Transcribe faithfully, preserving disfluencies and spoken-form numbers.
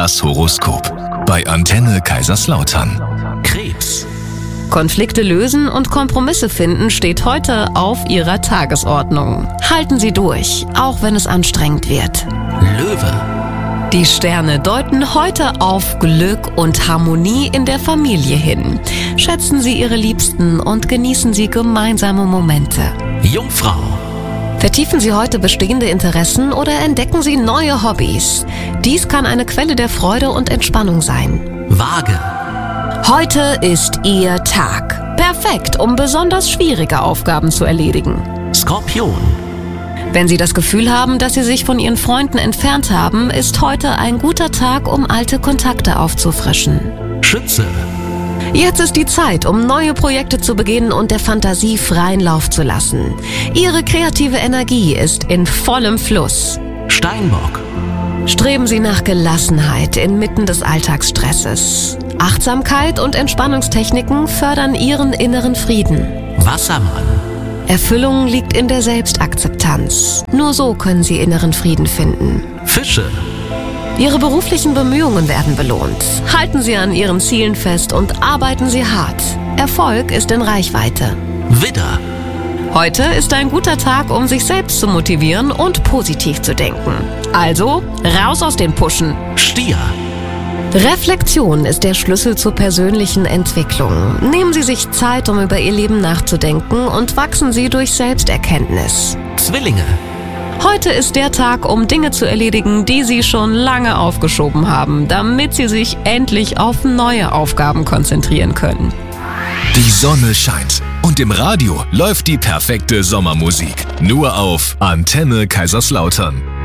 Das Horoskop bei Antenne Kaiserslautern. Krebs. Konflikte lösen und Kompromisse finden steht heute auf Ihrer Tagesordnung. Halten Sie durch, auch wenn es anstrengend wird. Löwe. Die Sterne deuten heute auf Glück und Harmonie in der Familie hin. Schätzen Sie Ihre Liebsten und genießen Sie gemeinsame Momente. Jungfrau. Vertiefen Sie heute bestehende Interessen oder entdecken Sie neue Hobbys. Dies kann eine Quelle der Freude und Entspannung sein. Waage. Heute ist Ihr Tag. Perfekt, um besonders schwierige Aufgaben zu erledigen. Skorpion. Wenn Sie das Gefühl haben, dass Sie sich von Ihren Freunden entfernt haben, ist heute ein guter Tag, um alte Kontakte aufzufrischen. Schütze. Jetzt ist die Zeit, um neue Projekte zu beginnen und der Fantasie freien Lauf zu lassen. Ihre kreative Energie ist in vollem Fluss. Steinbock. Streben Sie nach Gelassenheit inmitten des Alltagsstresses. Achtsamkeit und Entspannungstechniken fördern Ihren inneren Frieden. Wassermann. Erfüllung liegt in der Selbstakzeptanz. Nur so können Sie inneren Frieden finden. Fische. Ihre beruflichen Bemühungen werden belohnt. Halten Sie an Ihren Zielen fest und arbeiten Sie hart. Erfolg ist in Reichweite. Widder. Heute ist ein guter Tag, um sich selbst zu motivieren und positiv zu denken. Also, raus aus den Puschen. Stier. Reflexion ist der Schlüssel zur persönlichen Entwicklung. Nehmen Sie sich Zeit, um über Ihr Leben nachzudenken und wachsen Sie durch Selbsterkenntnis. Zwillinge. Heute ist der Tag, um Dinge zu erledigen, die Sie schon lange aufgeschoben haben, damit Sie sich endlich auf neue Aufgaben konzentrieren können. Die Sonne scheint und im Radio läuft die perfekte Sommermusik. Nur auf Antenne Kaiserslautern.